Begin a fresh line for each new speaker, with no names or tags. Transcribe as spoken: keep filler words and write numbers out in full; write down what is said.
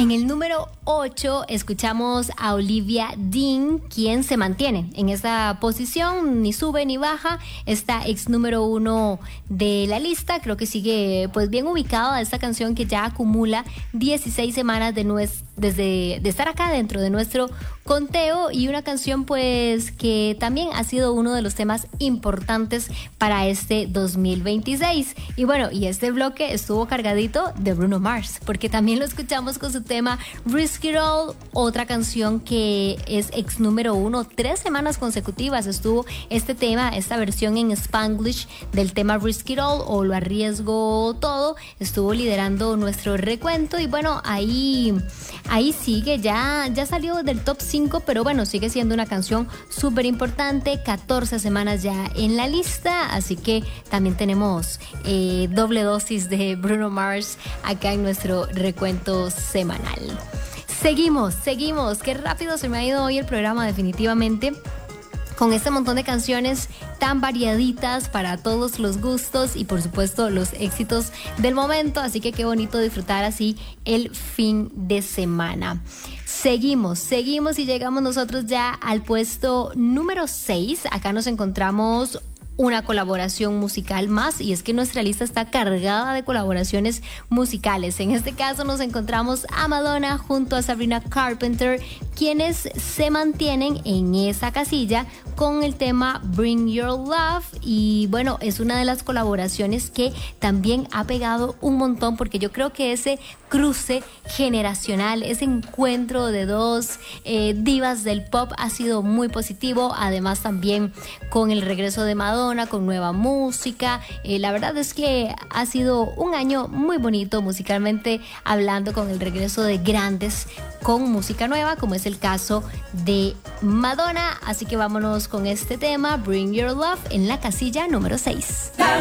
En el número ocho escuchamos a Olivia Dean, quien se mantiene en esa posición, ni sube ni baja, está ex número uno de la lista. Creo que sigue pues bien ubicada esta canción que ya acumula dieciséis semanas de nues- desde de estar acá dentro de nuestro conteo, y una canción pues que también ha sido uno de los temas importantes para este dos mil veintiséis. Y bueno, y este bloque estuvo cargadito de Bruno Mars, porque también lo escuchamos con su tema Risk It All, otra canción que es ex número uno. Tres semanas consecutivas estuvo este tema, esta versión en Spanglish del tema Risk It All, o Lo Arriesgo Todo, estuvo liderando nuestro recuento. Y bueno, ahí ahí sigue, ya, ya salió del top cinco, pero bueno, sigue siendo una canción súper importante. catorce semanas ya en la lista, así que también tenemos eh, doble dosis de Bruno Mars acá en nuestro recuento semanal. Seguimos, seguimos. Qué rápido se me ha ido hoy el programa, definitivamente, con este montón de canciones tan variaditas para todos los gustos y por supuesto los éxitos del momento. Así que qué bonito disfrutar así el fin de semana. Seguimos, seguimos y llegamos nosotros ya al puesto número seis. Acá nos encontramos una colaboración musical más, y es que nuestra lista está cargada de colaboraciones musicales. En este caso nos encontramos a Madonna junto a Sabrina Carpenter, quienes se mantienen en esa casilla con el tema Bring Your Love. Y bueno, es una de las colaboraciones que también ha pegado un montón, porque yo creo que ese cruce generacional, ese encuentro de dos eh, divas del pop ha sido muy positivo. Además también con el regreso de Madonna con nueva música, eh, la verdad es que ha sido un año muy bonito musicalmente hablando, con el regreso de grandes con música nueva, como es el caso de Madonna. Así que vámonos con este tema Bring Your Love en la casilla número seis.